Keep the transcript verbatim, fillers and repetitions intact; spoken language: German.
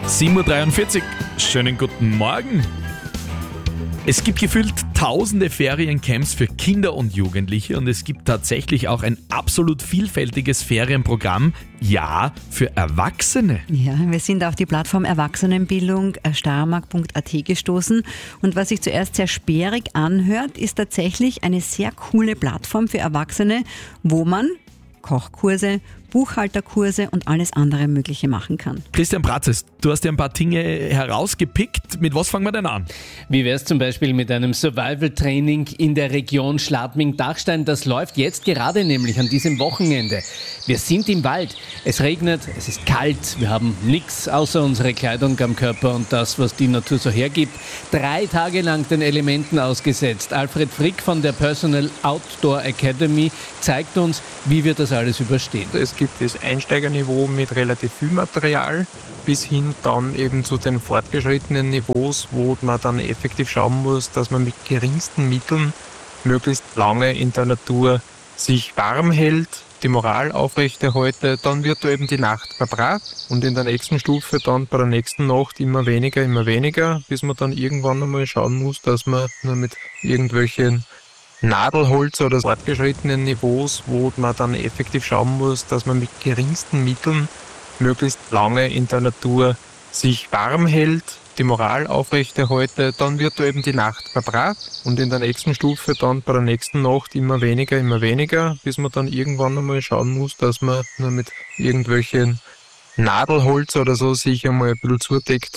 sieben Uhr dreiundvierzig, schönen guten Morgen. Es gibt gefühlt tausende Feriencamps für Kinder und Jugendliche und es gibt tatsächlich auch ein absolut vielfältiges Ferienprogramm, ja, für Erwachsene. Ja, wir sind auf die Plattform Erwachsenenbildung steiermark punkt a t gestoßen und was sich zuerst sehr sperrig anhört, ist tatsächlich eine sehr coole Plattform für Erwachsene, wo man Kochkurse, Buchhalterkurse und alles andere Mögliche machen kann. Christian Pratzes, du hast dir ein paar Dinge herausgepickt. Mit was fangen wir denn an? Wie wäre es zum Beispiel mit einem Survival-Training in der Region Schladming-Dachstein? Das läuft jetzt gerade nämlich an diesem Wochenende. Wir sind im Wald, es regnet, es ist kalt, wir haben nichts außer unsere Kleidung am Körper und das, was die Natur so hergibt. Drei Tage lang den Elementen ausgesetzt. Alfred Frick von der Personal Outdoor Academy zeigt uns, wie wir das alles überstehen. Es gibt das Einsteigerniveau mit relativ viel Material bis hin dann eben zu den fortgeschrittenen Niveaus, wo man dann effektiv schauen muss, dass man mit geringsten Mitteln möglichst lange in der Natur sich warm hält, die Moral aufrechterhalten. Dann wird da eben die Nacht verbracht und in der nächsten Stufe dann bei der nächsten Nacht immer weniger, immer weniger, bis man dann irgendwann einmal schauen muss, dass man nur mit irgendwelchen Nadelholz oder fortgeschrittenen Niveaus, wo man dann effektiv schauen muss, dass man mit geringsten Mitteln möglichst lange in der Natur sich warm hält, die Moral aufrechterhalten. Dann wird da eben die Nacht verbracht und in der nächsten Stufe dann bei der nächsten Nacht immer weniger, immer weniger, bis man dann irgendwann einmal schauen muss, dass man nur mit irgendwelchen Nadelholz oder so sich einmal ein bisschen zudeckt.